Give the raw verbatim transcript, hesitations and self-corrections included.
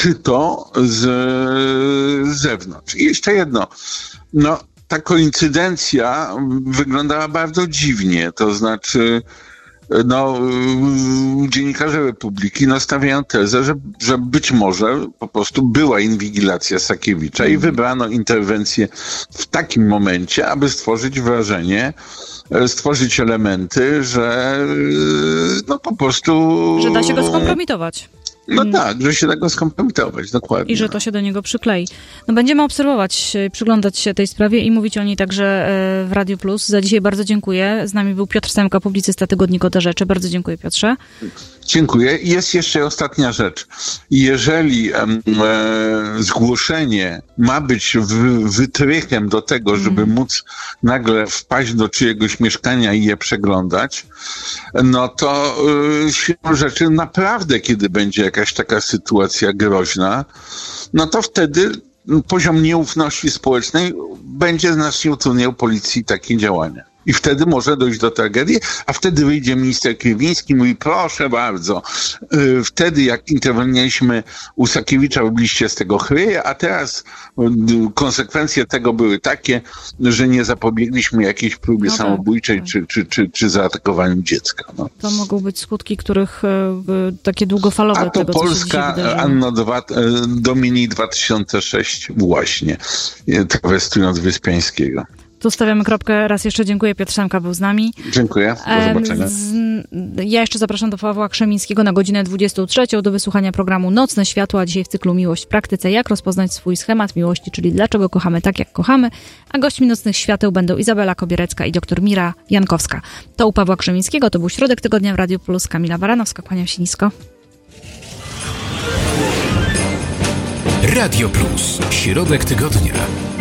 czy to z, z zewnątrz. I jeszcze jedno. No, ta koincydencja wyglądała bardzo dziwnie. To znaczy, no, dziennikarze Republiki no, stawiają tezę, że, że być może po prostu była inwigilacja Sakiewicza i wybrano interwencję w takim momencie, aby stworzyć wrażenie, stworzyć elementy, że no po prostu... Że da się go skompromitować. No hmm. tak, że się da go skompromitować, dokładnie. I że to się do niego przyklei. No będziemy obserwować, przyglądać się tej sprawie i mówić o niej także w Radiu Plus. Za dzisiaj bardzo dziękuję. Z nami był Piotr Semka, publicysta Tygodnika Do Rzeczy. Bardzo dziękuję, Piotrze. Dziękuję. I jest jeszcze ostatnia rzecz. Jeżeli e, zgłoszenie ma być w, wytrychem do tego, żeby mm. móc nagle wpaść do czyjegoś mieszkania i je przeglądać, no to e, siłą rzeczy naprawdę, kiedy będzie jakaś taka sytuacja groźna, no to wtedy poziom nieufności społecznej będzie znacznie utrudniał policji takie działania. I wtedy może dojść do tragedii, a wtedy wyjdzie minister Kiewiński i mówi, proszę bardzo, yy, wtedy jak interweniowaliśmy u Sakiewicza, robiliście z tego chryje, a teraz yy, konsekwencje tego były takie, że nie zapobiegliśmy jakiejś próbie no samobójczej tak, tak. Czy, czy, czy, czy zaatakowaniu dziecka. No. To mogą być skutki, których yy, takie długofalowe a to tego, Polska Anno Domini dwa tysiące sześć właśnie, trawestując Wyspiańskiego. Tu stawiamy kropkę. Raz jeszcze dziękuję. Piotr Semka był z nami. Dziękuję. Do zobaczenia. Z, ja jeszcze zapraszam do Pawła Krzemińskiego na godzinę dwudziestą trzecią do wysłuchania programu Nocne Światło, a dzisiaj w cyklu Miłość w praktyce. Jak rozpoznać swój schemat miłości, czyli dlaczego kochamy tak, jak kochamy. A gośćmi Nocnych Świateł będą Izabela Kobierecka i doktor Mira Jankowska. To u Pawła Krzemińskiego. To był Środek Tygodnia w Radiu Plus. Kamila Baranowska. Kłaniam się nisko. Radio Plus. Środek Tygodnia.